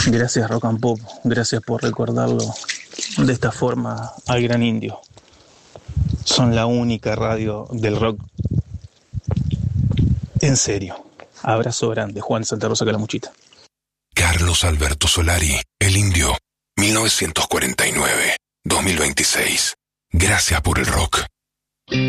Gracias Rock and Pop, gracias por recordarlo de esta forma al Gran Indio. Son la única radio del rock en serio. Abrazo grande, Juan Santa Rosa Calamuchita. Carlos Alberto Solari, El Indio, 1949-2026. Gracias por el rock.